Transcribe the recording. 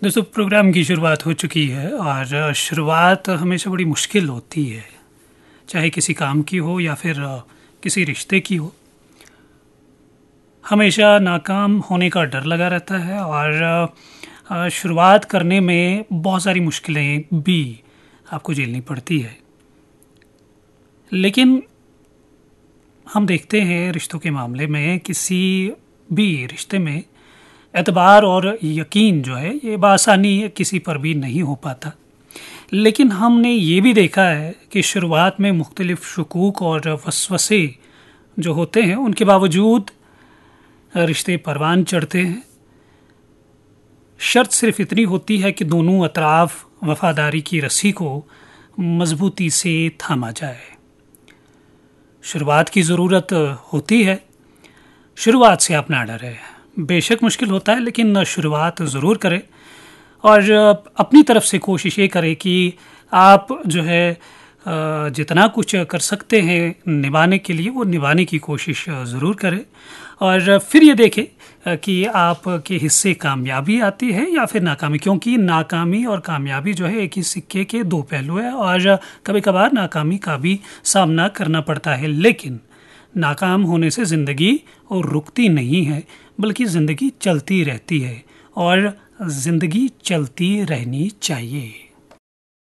दोस्तों, प्रोग्राम की शुरुआत हो चुकी है और शुरुआत हमेशा बड़ी मुश्किल होती है, चाहे किसी काम की हो या फिर किसी रिश्ते की हो। हमेशा नाकाम होने का डर लगा रहता है और शुरुआत करने में बहुत सारी मुश्किलें भी आपको झेलनी पड़ती है। लेकिन हम देखते हैं रिश्तों के मामले में, किसी भी रिश्ते में एतबार और यकीन जो है ये बआसानी किसी पर भी नहीं हो पाता। लेकिन हमने ये भी देखा है कि शुरुआत में मुख्तलिफ शकूक और वसवसे जो होते हैं उनके बावजूद रिश्ते परवान चढ़ते हैं। शर्त सिर्फ इतनी होती है कि दोनों अतराफ वफादारी की रस्सी को मजबूती से थामा जाए। शुरुआत की ज़रूरत होती है, शुरुआत से आप ना डरें। बेशक मुश्किल होता है लेकिन शुरुआत ज़रूर करें और अपनी तरफ से कोशिश ये करें कि आप जो है जितना कुछ कर सकते हैं निभाने के लिए वो निभाने की कोशिश ज़रूर करें और फिर ये देखें कि आपके हिस्से कामयाबी आती है या फिर नाकामी, क्योंकि नाकामी और कामयाबी जो है एक ही सिक्के के दो पहलू है और कभी कभार नाकामी का भी सामना करना पड़ता है। लेकिन नाकाम होने से ज़िंदगी और रुकती नहीं है, बल्कि ज़िंदगी चलती रहती है और ज़िंदगी चलती रहनी चाहिए।